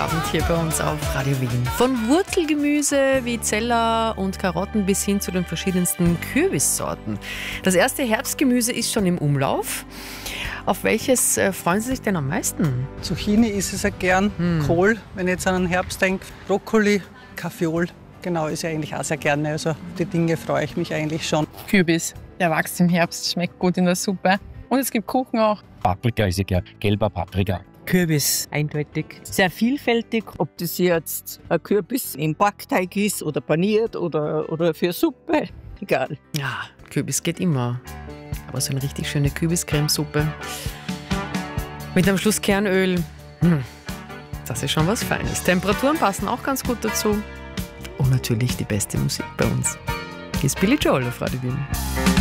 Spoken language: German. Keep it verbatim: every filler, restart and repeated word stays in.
Abend hier bei uns auf Radio Wien. Von Wurzelgemüse wie Zeller und Karotten bis hin zu den verschiedensten Kürbissorten. Das erste Herbstgemüse ist schon im Umlauf. Auf welches äh, freuen Sie sich denn am meisten? Zucchini ist es ja gern, hm. Kohl, wenn ich jetzt an den Herbst denke, Brokkoli, Kaffeeol, genau, ist ja eigentlich auch sehr gerne. Also auf die Dinge freue ich mich eigentlich schon. Kürbis, der wächst im Herbst, schmeckt gut in der Suppe. Und es gibt Kuchen auch. Paprika ist ja gern, gelber Paprika. Kürbis, eindeutig. Sehr vielfältig, ob das jetzt ein Kürbis im Backteig ist oder paniert oder, oder für Suppe, egal. Ja, Kürbis geht immer. Aber so eine richtig schöne Kürbiscremesuppe mit am Schluss Kernöl, hm, das ist schon was Feines. Temperaturen passen auch ganz gut dazu. Und natürlich die beste Musik bei uns. Hier ist Billy Joel auf Radio Wien.